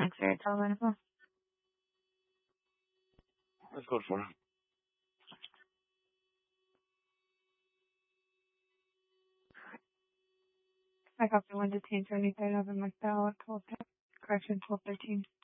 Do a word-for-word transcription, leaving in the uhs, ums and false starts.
X-ray, it's all available. Let's go for it. I got the one detained for anything of him like that. Correction twelve thirteen.